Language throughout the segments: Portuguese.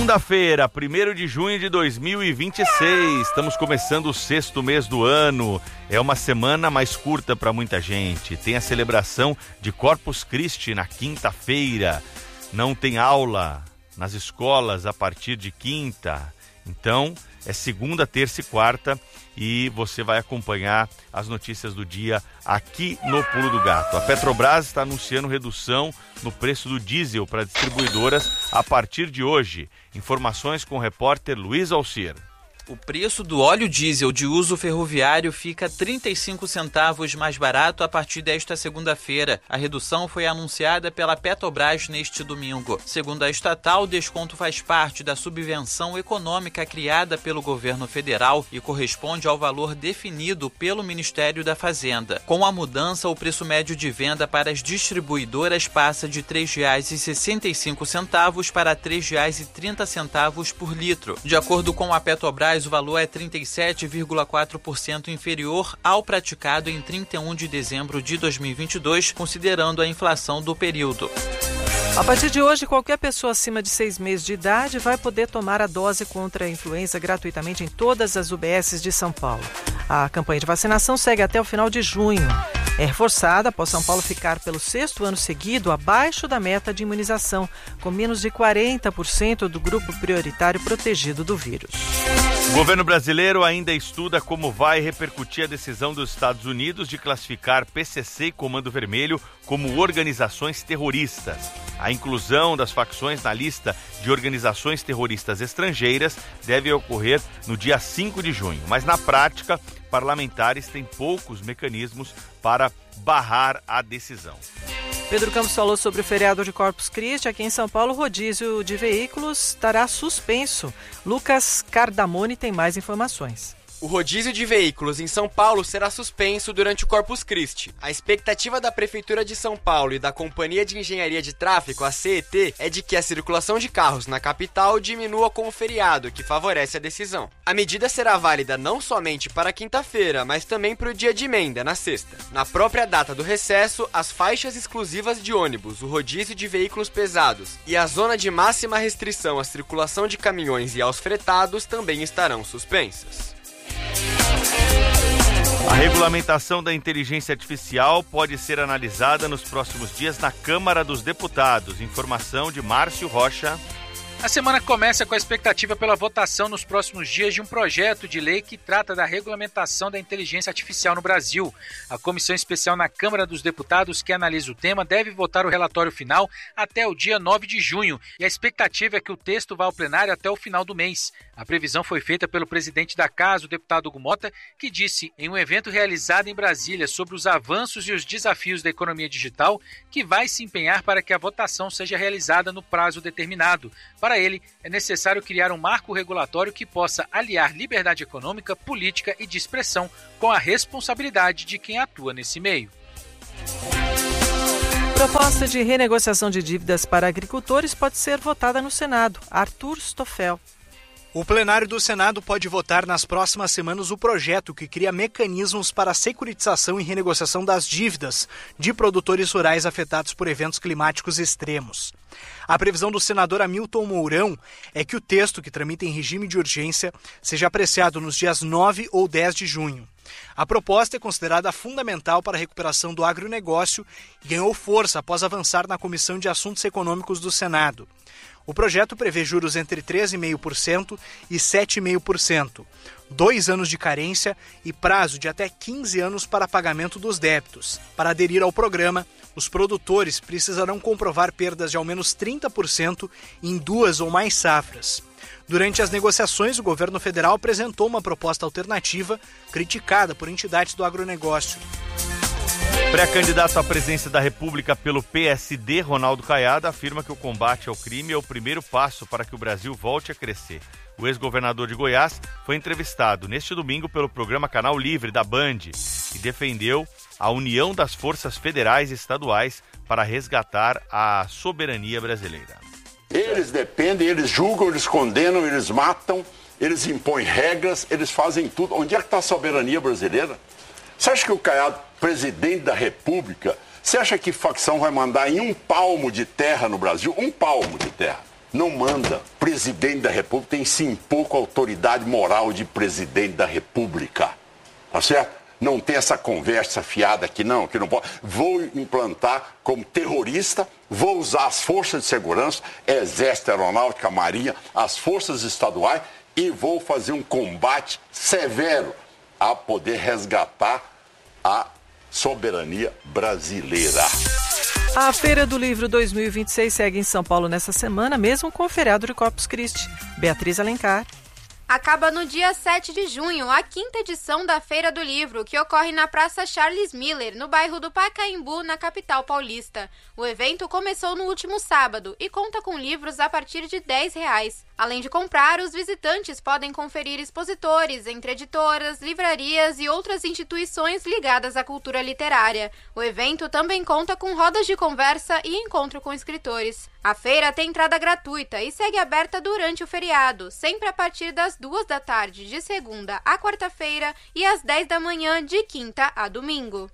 Segunda-feira, 1º de junho de 2026, estamos começando o 6º mês do ano. É uma semana mais curta para muita gente. Tem a celebração de Corpus Christi na quinta-feira. Não tem aula nas escolas a partir de quinta. Então, é segunda, terça e quarta e você vai acompanhar as notícias do dia aqui no Pulo do Gato. A Petrobras está anunciando redução no preço do diesel para distribuidoras a partir de hoje. Informações com o repórter Luiz Alcir. O preço do óleo diesel de uso ferroviário fica 35 centavos mais barato a partir desta segunda-feira. A redução foi anunciada pela Petrobras neste domingo. Segundo a estatal, o desconto faz parte da subvenção econômica criada pelo governo federal e corresponde ao valor definido pelo Ministério da Fazenda. Com a mudança, o preço médio de venda para as distribuidoras passa de R$ 3,65 para R$ 3,30 por litro. De acordo com a Petrobras, o valor é 37,4% inferior ao praticado em 31 de dezembro de 2022, considerando a inflação do período. A partir de hoje, qualquer pessoa acima de 6 meses de idade vai poder tomar a dose contra a influenza gratuitamente em todas as UBSs de São Paulo. A campanha de vacinação segue até o final de junho. É reforçada após São Paulo ficar pelo 6º ano seguido abaixo da meta de imunização, com menos de 40% do grupo prioritário protegido do vírus. O governo brasileiro ainda estuda como vai repercutir a decisão dos Estados Unidos de classificar PCC e Comando Vermelho como organizações terroristas. A inclusão das facções na lista de organizações terroristas estrangeiras deve ocorrer no dia 5 de junho, mas na prática, parlamentares têm poucos mecanismos para barrar a decisão. Pedro Campos falou sobre o feriado de Corpus Christi. Aqui em São Paulo, o rodízio de veículos estará suspenso. Lucas Cardamone tem mais informações. O rodízio de veículos em São Paulo será suspenso durante o Corpus Christi. A expectativa da Prefeitura de São Paulo e da Companhia de Engenharia de Tráfego, a CET, é de que a circulação de carros na capital diminua com o feriado, que favorece a decisão. A medida será válida não somente para quinta-feira, mas também para o dia de emenda, na sexta. Na própria data do recesso, as faixas exclusivas de ônibus, o rodízio de veículos pesados e a zona de máxima restrição à circulação de caminhões e aos fretados também estarão suspensas. A regulamentação da inteligência artificial pode ser analisada nos próximos dias na Câmara dos Deputados. Informação de Márcio Rocha. A semana começa com a expectativa pela votação nos próximos dias de um projeto de lei que trata da regulamentação da inteligência artificial no Brasil. A comissão especial na Câmara dos Deputados que analisa o tema deve votar o relatório final até o dia 9 de junho e a expectativa é que o texto vá ao plenário até o final do mês. A previsão foi feita pelo presidente da Casa, o deputado Hugo Mota, que disse em um evento realizado em Brasília sobre os avanços e os desafios da economia digital que vai se empenhar para que a votação seja realizada no prazo determinado. Para ele, é necessário criar um marco regulatório que possa aliar liberdade econômica, política e de expressão com a responsabilidade de quem atua nesse meio. Proposta de renegociação de dívidas para agricultores pode ser votada no Senado. Arthur Stoffel. O plenário do Senado pode votar nas próximas semanas o projeto que cria mecanismos para a securitização e renegociação das dívidas de produtores rurais afetados por eventos climáticos extremos. A previsão do senador Hamilton Mourão é que o texto, que tramita em regime de urgência, seja apreciado nos dias 9 ou 10 de junho. A proposta é considerada fundamental para a recuperação do agronegócio e ganhou força após avançar na Comissão de Assuntos Econômicos do Senado. O projeto prevê juros entre 3,5% e 7,5%, 2 anos de carência e prazo de até 15 anos para pagamento dos débitos. Para aderir ao programa, os produtores precisarão comprovar perdas de ao menos 30% em 2 ou mais safras. Durante as negociações, o governo federal apresentou uma proposta alternativa criticada por entidades do agronegócio. Pré-candidato à presidência da República pelo PSD, Ronaldo Caiado, afirma que o combate ao crime é o primeiro passo para que o Brasil volte a crescer. O ex-governador de Goiás foi entrevistado neste domingo pelo programa Canal Livre da Band e defendeu a união das forças federais e estaduais para resgatar a soberania brasileira. Eles dependem, eles julgam, eles condenam, eles matam, eles impõem regras, eles fazem tudo. Onde é que está a soberania brasileira? Você acha que o Caiado, presidente da República, você acha que facção vai mandar em um palmo de terra no Brasil? Um palmo de terra. não manda. Presidente da República tem sim pouco autoridade moral de presidente da República. Tá certo? Não tem essa conversa fiada que não pode. Vou implantar como terrorista, vou usar as forças de segurança, Exército, Aeronáutica, Marinha, as forças estaduais e vou fazer um combate severo a poder resgatar a soberania brasileira. A Feira do Livro 2026 segue em São Paulo nessa semana, mesmo com o feriado de Corpus Christi. Beatriz Alencar. Acaba no dia 7 de junho, a 5ª edição da Feira do Livro, que ocorre na Praça Charles Miller, no bairro do Pacaembu, na capital paulista. O evento começou no último sábado e conta com livros a partir de R$10. Além de comprar, os visitantes podem conferir expositores entre editoras, livrarias e outras instituições ligadas à cultura literária. O evento também conta com rodas de conversa e encontro com escritores. A feira tem entrada gratuita e segue aberta durante o feriado, sempre a partir das 14h, de segunda a quarta-feira, e às 10 da manhã, de quinta a domingo.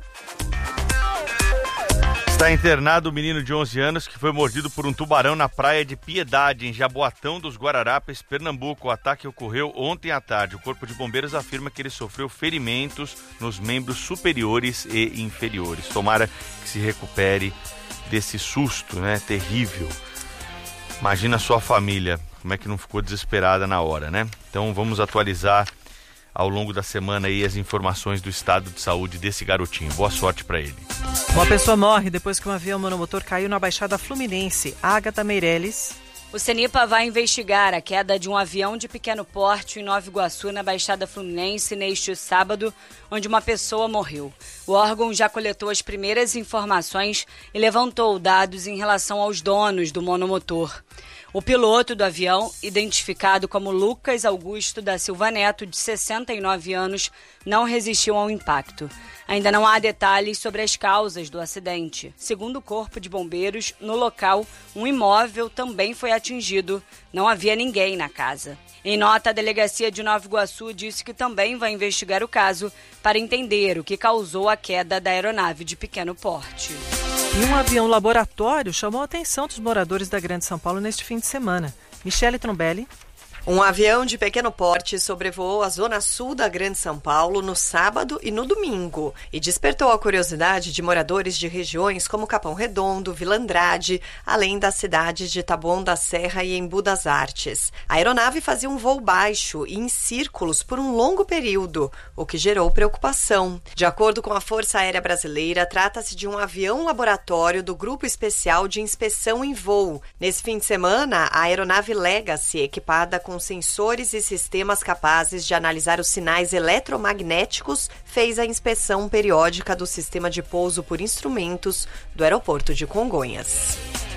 Está internado o menino de 11 anos que foi mordido por um tubarão na praia de Piedade, em Jaboatão dos Guararapes, Pernambuco. O ataque ocorreu ontem à tarde. O Corpo de Bombeiros afirma que ele sofreu ferimentos nos membros superiores e inferiores. Tomara que se recupere desse susto, né? Terrível. Imagina a sua família, como é que não ficou desesperada na hora, né? Então vamos atualizar ao longo da semana aí as informações do estado de saúde desse garotinho. Boa sorte para ele. Uma pessoa morre depois que um avião monomotor caiu na Baixada Fluminense. Agatha Meirelles. O CENIPA vai investigar a queda de um avião de pequeno porte em Nova Iguaçu, na Baixada Fluminense, neste sábado, onde uma pessoa morreu. O órgão já coletou as primeiras informações e levantou dados em relação aos donos do monomotor. O piloto do avião, identificado como Lucas Augusto da Silva Neto, de 69 anos, não resistiu ao impacto. Ainda não há detalhes sobre as causas do acidente. Segundo o Corpo de Bombeiros, no local, um imóvel também foi atingido. Não havia ninguém na casa. Em nota, a Delegacia de Nova Iguaçu disse que também vai investigar o caso para entender o que causou a queda da aeronave de pequeno porte. E um avião laboratório chamou a atenção dos moradores da Grande São Paulo neste fim de semana. Michele Trombelli. Um avião de pequeno porte sobrevoou a zona sul da Grande São Paulo no sábado e no domingo e despertou a curiosidade de moradores de regiões como Capão Redondo, Vila Andrade, além das cidades de Taboão da Serra e Embu das Artes. A aeronave fazia um voo baixo e em círculos por um longo período, o que gerou preocupação. De acordo com a Força Aérea Brasileira, trata-se de um avião laboratório do Grupo Especial de Inspeção em Voo. Nesse fim de semana, a aeronave Legacy, equipada com sensores e sistemas capazes de analisar os sinais eletromagnéticos, fez a inspeção periódica do sistema de pouso por instrumentos do aeroporto de Congonhas.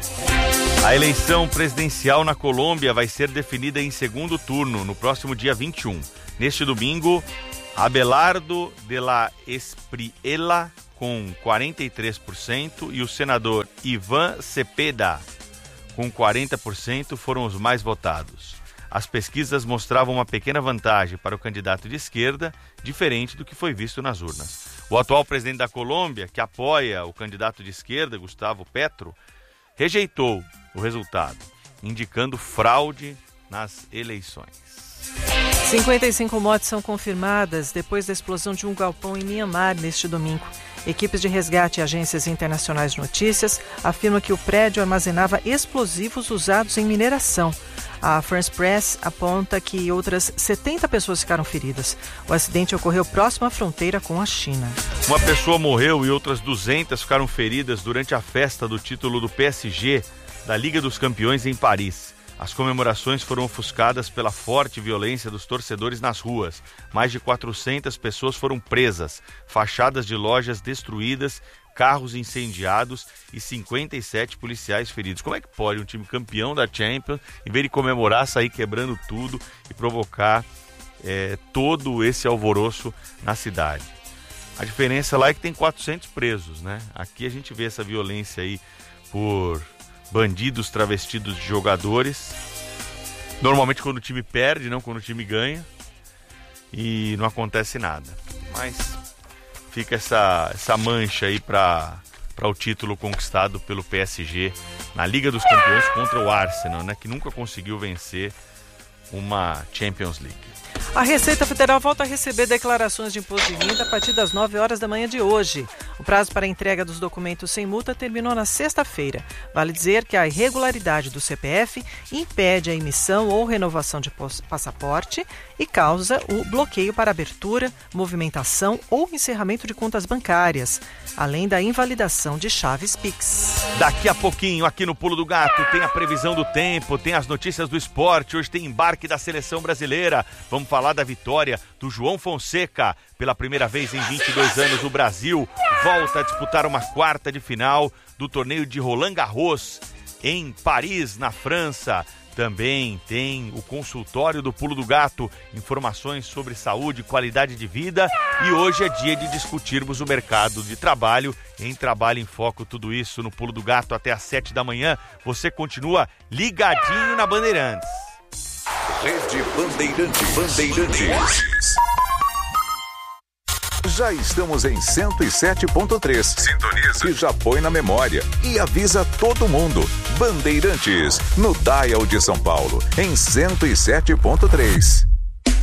A eleição presidencial na Colômbia vai ser definida em segundo turno, no próximo dia 21. Neste domingo, Abelardo de la Espriella, com 43%, e o senador Ivan Cepeda, com 40%, foram os mais votados. As pesquisas mostravam uma pequena vantagem para o candidato de esquerda, diferente do que foi visto nas urnas. O atual presidente da Colômbia, que apoia o candidato de esquerda, Gustavo Petro, rejeitou o resultado, indicando fraude nas eleições. 55 mortes são confirmadas depois da explosão de um galpão em Mianmar neste domingo. Equipes de resgate e agências internacionais de notícias afirmam que o prédio armazenava explosivos usados em mineração. A France Press aponta que outras 70 pessoas ficaram feridas. O acidente ocorreu próximo à fronteira com a China. Uma pessoa morreu e outras 200 ficaram feridas durante a festa do título do PSG da Liga dos Campeões em Paris. As comemorações foram ofuscadas pela forte violência dos torcedores nas ruas. Mais de 400 pessoas foram presas, fachadas de lojas destruídas, carros incendiados e 57 policiais feridos. Como é que pode um time campeão da Champions, em vez de comemorar, sair quebrando tudo e provocar todo esse alvoroço na cidade? A diferença lá é que tem 400 presos, né? Aqui a gente vê essa violência aí por bandidos travestidos de jogadores, normalmente quando o time perde, não quando o time ganha, e não acontece nada. Mas fica essa mancha aí para para o título conquistado pelo PSG na Liga dos Campeões contra o Arsenal, né, que nunca conseguiu vencer uma Champions League. A Receita Federal volta a receber declarações de imposto de renda a partir das 9 horas da manhã de hoje. O prazo para a entrega dos documentos sem multa terminou na sexta-feira. Vale dizer que a irregularidade do CPF impede a emissão ou renovação de passaporte e causa o bloqueio para abertura, movimentação ou encerramento de contas bancárias, além da invalidação de chaves Pix. Daqui a pouquinho, aqui no Pulo do Gato, tem a previsão do tempo, tem as notícias do esporte, hoje tem embarque da seleção brasileira. Vamos falar da vitória do João Fonseca. Pela primeira vez em 22 anos, o Brasil volta a disputar uma quarta de final do torneio de Roland Garros em Paris, na França. Também tem o consultório do Pulo do Gato, informações sobre saúde e qualidade de vida. E hoje é dia de discutirmos o mercado de trabalho. Em Trabalho em Foco, tudo isso no Pulo do Gato até às 7 da manhã. Você continua ligadinho na Bandeirantes. Rede Bandeirantes. Já estamos em 107.3. Sintoniza. E já põe na memória. E avisa todo mundo. Bandeirantes, no Dial de São Paulo, em 107.3.